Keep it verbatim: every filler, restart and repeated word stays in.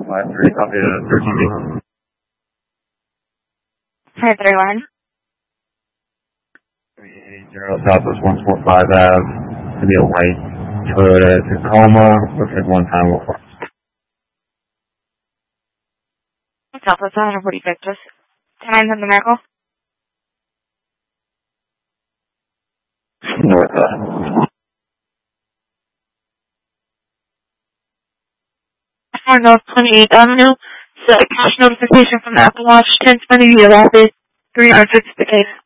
five three, copy to thirteen B. Hi, three one. three eight zero Southwest one four five Ave. It's going to be a white Toyota Tacoma. Looks like one time before. Southwest one forty-six, just ten on the Miracle. North, uh, four North twenty-eighth Avenue. It's a cash notification from the Apple Watch. ten twenty the Rapid. three hundred fifty the case.